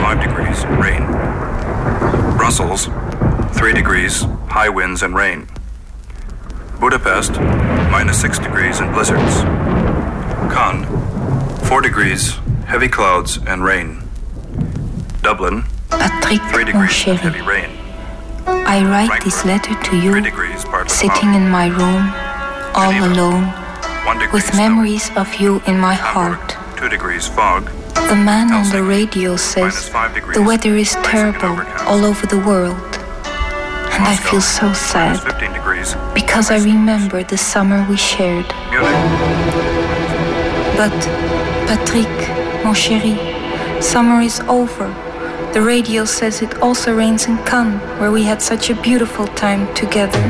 -5 degrees, rain. Brussels, 3 degrees, high winds and rain. Budapest, -6 degrees and blizzards. Cannes, 4 degrees, heavy clouds and rain. Dublin, Patrick, 3 mon degrees, chéri, heavy rain. I write this letter to you, 3 degrees, partly sitting in my room, all Geneva, alone, 1 degree with snow. memories of you in my Hamburg, heart. 2 degrees fog. The man on the Helsinki, radio says -5 degrees, the weather is rising and terrible overcast. all over the world. And I Moscow, feel so sad -15 degrees, because I remember the summer we shared. Munich, But, Patrick, mon chéri, summer is over. The radio says it also rains in Cannes, where we had such a beautiful time together.